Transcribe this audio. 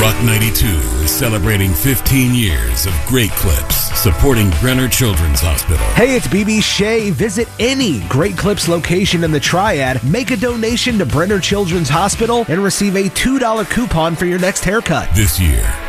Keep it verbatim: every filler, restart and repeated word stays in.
Rock ninety-two is celebrating fifteen years of great clips supporting Brenner Children's Hospital. Hey, it's B B Shea. Visit any Great Clips location in the Triad, make a donation to Brenner Children's Hospital, and receive a two dollar coupon for your next haircut. This year,